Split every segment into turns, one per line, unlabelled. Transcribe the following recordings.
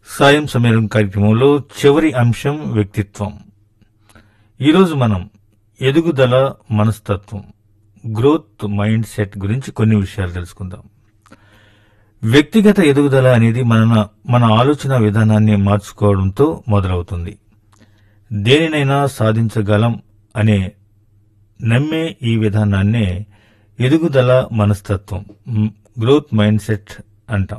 సాయం సమయం కార్యక్రమంలో చివరి అంశం వ్యక్తిత్వం. ఈరోజు మనం ఎదుగుదల మనస్తత్వం, గ్రోత్ మైండ్ సెట్ గురించి కొన్ని విషయాలు తెలుసుకుందాం. వ్యక్తిగత ఎదుగుదల అనేది మన ఆలోచన విధానాన్ని మార్చుకోవడంతో మొదలవుతుంది. దేనినైనా సాధించగలం అనే నమ్మే ఈ విధానాన్నే ఎదుగుదల మనస్తత్వం, గ్రోత్ మైండ్ సెట్ అంటాం.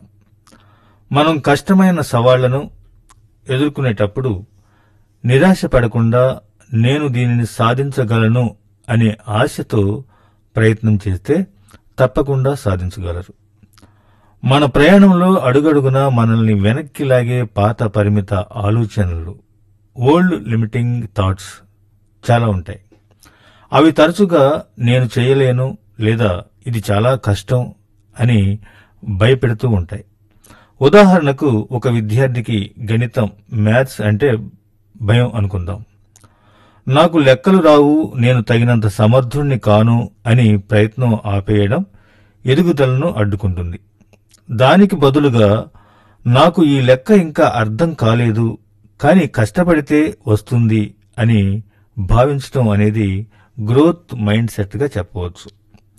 మనం కష్టమైన సవాళ్లను ఎదుర్కొనేటప్పుడు నిరాశ పడకుండా నేను దీనిని సాధించగలను అనే ఆశతో ప్రయత్నం చేస్తే తప్పకుండా సాధించగలరు. మన ప్రయాణంలో అడుగడుగునా మనల్ని వెనక్కి లాగే పాత పరిమిత ఆలోచనలు, ఓల్డ్ లిమిటింగ్ థాట్స్ చాలా ఉంటాయి. అవి తరచుగా నేను చేయలేను లేదా ఇది చాలా కష్టం అని భయపెడుతూ ఉంటాయి. ఉదాహరణకు, ఒక విద్యార్థికి గణితం, మ్యాథ్స్ అంటే భయం అనుకుందాం. నాకు లెక్కలు రావు, నేను తగినంత సమర్థుణ్ణి కాను అని ప్రయత్నం ఆపేయడం ఎదుగుదలను అడ్డుకుంటుంది. దానికి బదులుగా నాకు ఈ లెక్క ఇంకా అర్థం కాలేదు, కానీ కష్టపడితే వస్తుంది అని భావించడం అనేది గ్రోత్ మైండ్ సెట్గా చెప్పవచ్చు.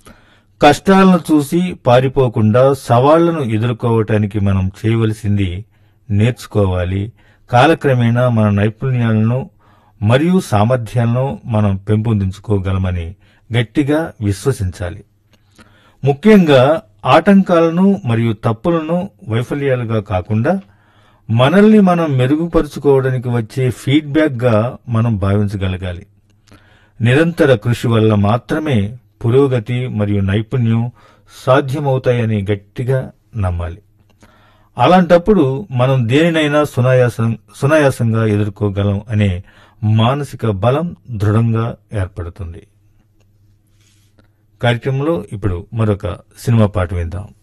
కష్టాలను చూసి పారిపోకుండా సవాళ్లను ఎదుర్కోవటానికి మనం చేయవలసింది నేర్చుకోవాలి. కాలక్రమేణా మన నైపుణ్యాలను మరియు సామర్థ్యాలను మనం పెంపొందించుకోగలమని గట్టిగా విశ్వసించాలి. ముఖ్యంగా ఆటంకాలను మరియు తప్పులను వైఫల్యాలుగా కాకుండా మనల్ని మనం మెరుగుపరుచుకోవడానికి వచ్చే ఫీడ్బ్యాక్గా మనం భావించగలగాలి. నిరంతర కృషి వల్ల మాత్రమే పురోగతి మరియు నైపుణ్యం సాధ్యమవుతాయని గట్టిగా నమ్మాలి. అలాంటప్పుడు మనం దేనినైనా సునాయాసంగా ఎదుర్కోగలం అనే మానసిక బలం దృఢంగా ఏర్పడుతుంది. కార్యక్రమంలో ఇప్పుడు మరొక సినిమా పాట విందాం.